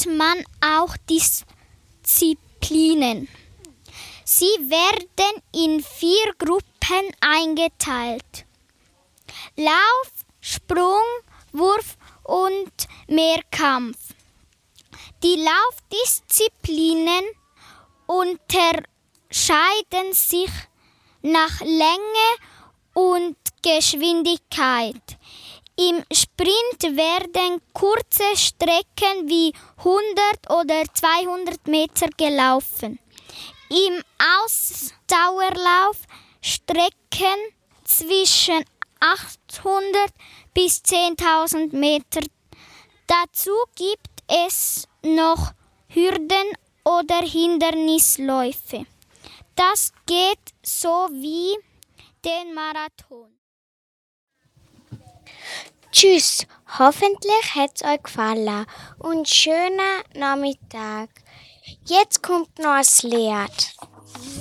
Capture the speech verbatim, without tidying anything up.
man auch Disziplinen. Sie werden in vier Gruppen eingeteilt: Lauf, Sprung, Wurf und Mehrkampf. Die Laufdisziplinen unterscheiden sich nach Länge und Geschwindigkeit. Im Sprint werden kurze Strecken wie hundert oder zweihundert Meter gelaufen. Im Ausdauerlauf Strecken zwischen achthundert bis zehntausend Meter. Dazu gibt es noch Hürden oder Hindernisläufe. Das geht so wie den Marathon. Tschüss, hoffentlich hat es euch gefallen und schönen Nachmittag. Jetzt kommt noch ein Lied.